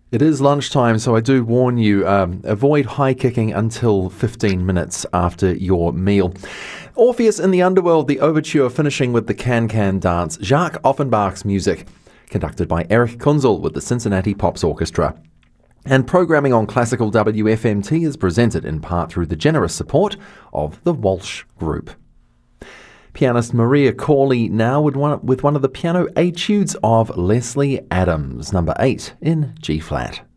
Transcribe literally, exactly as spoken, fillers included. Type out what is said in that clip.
It is lunchtime, so I do warn you, um, avoid high kicking until fifteen minutes after your meal. Orpheus in the Underworld, the overture finishing with the Can-Can dance. Jacques Offenbach's music, conducted by Erich Kunzel with the Cincinnati Pops Orchestra. And programming on Classical W F M T is presented in part through the generous support of the Walsh Group. Pianist Maria Corley now with one, with one of the piano etudes of Leslie Adams, number eight in G-flat.